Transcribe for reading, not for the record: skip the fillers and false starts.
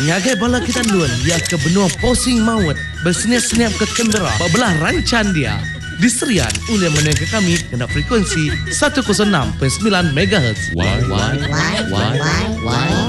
Ngagai bala kita luan ia ke benua posing maut bersenyap-senyap ke Canberra belah rancan dia. Diserian oleh menengah kami kena frekuensi 106.9 MHz. Why?